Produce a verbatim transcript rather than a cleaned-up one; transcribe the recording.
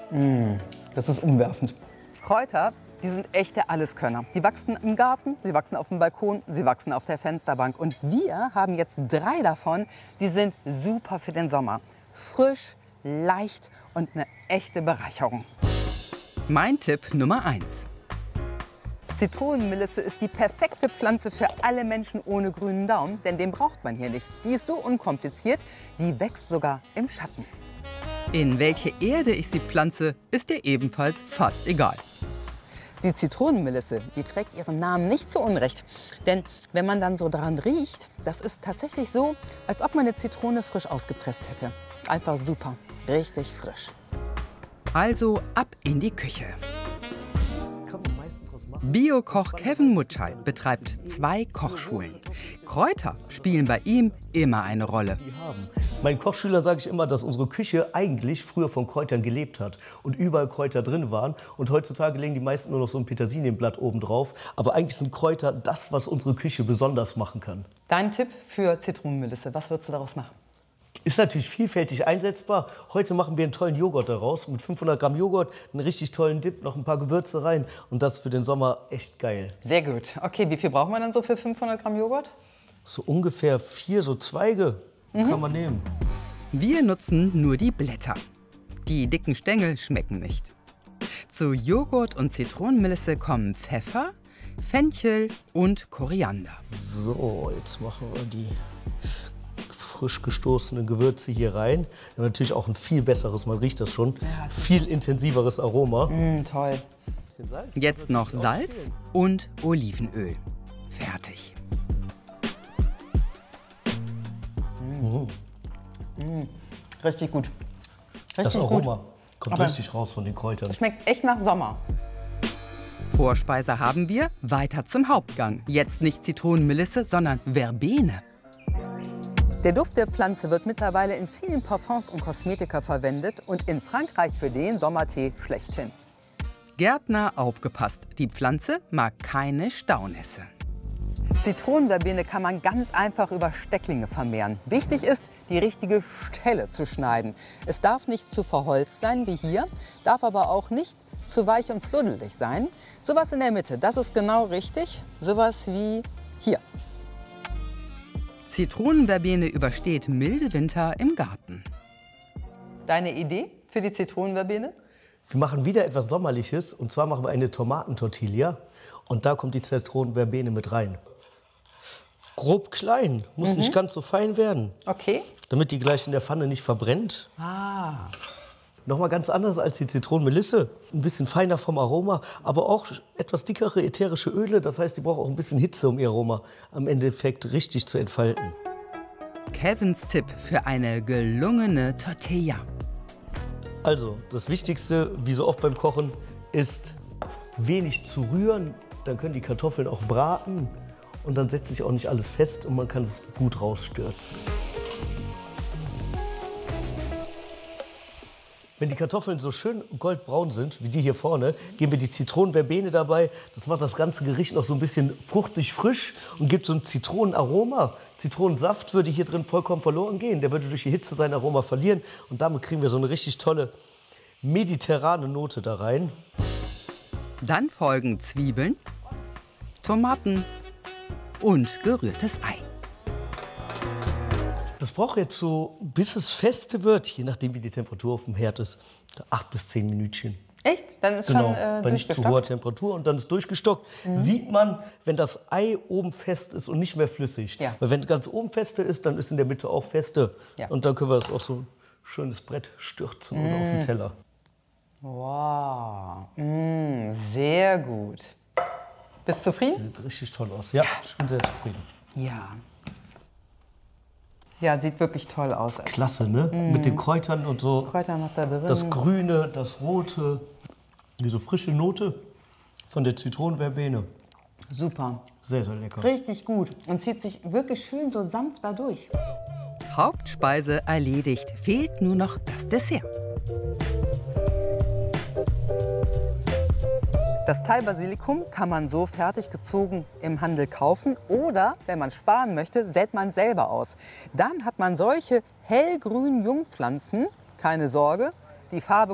Das ist umwerfend. Kräuter, die sind echte Alleskönner. Die wachsen im Garten, sie wachsen auf dem Balkon, sie wachsen auf der Fensterbank. Und wir haben jetzt drei davon, die sind super für den Sommer. Frisch, leicht und eine echte Bereicherung. Mein Tipp Nummer eins. Zitronenmelisse ist die perfekte Pflanze für alle Menschen ohne grünen Daumen, denn den braucht man hier nicht. Die ist so unkompliziert, die wächst sogar im Schatten. In welche Erde ich sie pflanze, ist dir ebenfalls fast egal. Die Zitronenmelisse, die trägt ihren Namen nicht zu Unrecht. Denn wenn man dann so dran riecht, das ist tatsächlich so, als ob man eine Zitrone frisch ausgepresst hätte. Einfach super, richtig frisch. Also ab in die Küche. Bio-Koch Kevin Mutschall betreibt zwei Kochschulen. Kräuter spielen bei ihm immer eine Rolle. Meinen Kochschülern sage ich immer, dass unsere Küche eigentlich früher von Kräutern gelebt hat und überall Kräuter drin waren. Und heutzutage legen die meisten nur noch so ein Petersilienblatt oben drauf. Aber eigentlich sind Kräuter das, was unsere Küche besonders machen kann. Dein Tipp für Zitronenmelisse, was würdest du daraus machen? Ist natürlich vielfältig einsetzbar. Heute machen wir einen tollen Joghurt daraus. Mit fünfhundert Gramm Joghurt, einen richtig tollen Dip, noch ein paar Gewürze rein. Und das ist für den Sommer echt geil. Sehr gut. Okay, wie viel braucht man dann so für fünfhundert Gramm Joghurt? So ungefähr vier so Zweige mhm. kann man nehmen. Wir nutzen nur die Blätter. Die dicken Stängel schmecken nicht. Zu Joghurt und Zitronenmelisse kommen Pfeffer, Fenchel und Koriander. So, jetzt machen wir die frisch gestoßenen Gewürze hier rein. Ja, natürlich auch ein viel besseres, man riecht das schon, ja, viel intensiveres Aroma. Mm, toll. Salz, Jetzt noch Salz und Olivenöl. Fertig. Mm. Mm. Richtig gut. Richtig das Aroma gut. kommt Aber richtig raus von den Kräutern. Schmeckt echt nach Sommer. Vorspeise haben wir, weiter zum Hauptgang. Jetzt nicht Zitronenmelisse, sondern Verbene. Der Duft der Pflanze wird mittlerweile in vielen Parfums und Kosmetika verwendet und in Frankreich für den Sommertee schlechthin. Gärtner, aufgepasst, die Pflanze mag keine Staunässe. Zitronenverbene kann man ganz einfach über Stecklinge vermehren. Wichtig ist, die richtige Stelle zu schneiden. Es darf nicht zu verholzt sein wie hier, darf aber auch nicht zu weich und fluddelig sein. Sowas in der Mitte, das ist genau richtig. Sowas wie hier. Zitronenverbene übersteht milde Winter im Garten. Deine Idee für die Zitronenverbene? Wir machen wieder etwas Sommerliches, und zwar machen wir eine Tomatentortilla. Und da kommt die Zitronenverbene mit rein. Grob klein, muss mhm. nicht ganz so fein werden. Okay. Damit die gleich in der Pfanne nicht verbrennt. Ah. Nochmal ganz anders als die Zitronenmelisse. Ein bisschen feiner vom Aroma, aber auch etwas dickere ätherische Öle. Das heißt, die braucht auch ein bisschen Hitze, um ihr Aroma am Endeffekt richtig zu entfalten. Kevins Tipp für eine gelungene Tortilla. Also, das Wichtigste, wie so oft beim Kochen, ist wenig zu rühren. Dann können die Kartoffeln auch braten und dann setzt sich auch nicht alles fest und man kann es gut rausstürzen. Wenn die Kartoffeln so schön goldbraun sind, wie die hier vorne, geben wir die Zitronenverbene dabei. Das macht das ganze Gericht noch so ein bisschen fruchtig frisch und gibt so ein Zitronenaroma. Zitronensaft würde hier drin vollkommen verloren gehen. Der würde durch die Hitze sein Aroma verlieren. Und damit kriegen wir so eine richtig tolle mediterrane Note da rein. Dann folgen Zwiebeln, Tomaten und gerührtes Ei. Das braucht jetzt so, bis es feste wird, je nachdem wie die Temperatur auf dem Herd ist, acht bis zehn Minütchen. Echt? Dann ist genau, schon äh, bei nicht zu hoher Temperatur und dann ist durchgestockt. Mhm. Sieht man, wenn das Ei oben fest ist und nicht mehr flüssig. Ja. Weil wenn es ganz oben feste ist, dann ist in der Mitte auch feste. Ja. Und dann können wir das auf so ein schönes Brett stürzen mhm. oder auf den Teller. Wow, mmh, sehr gut. Bist du zufrieden? Das sieht richtig toll aus. Ja, ich bin sehr zufrieden. Ja. Ja, sieht wirklich toll aus. Klasse, ne? Mm. Mit den Kräutern und so. Kräuter noch da drin. Das Grüne, das Rote, diese frische Note von der Zitronenverbene. Super. Sehr, sehr lecker. Richtig gut und zieht sich wirklich schön so sanft da durch. Hauptspeise erledigt, fehlt nur noch das Dessert. Das Thai-Basilikum kann man so fertig gezogen im Handel kaufen oder, wenn man sparen möchte, sät man selber aus. Dann hat man solche hellgrünen Jungpflanzen, keine Sorge, die Farbe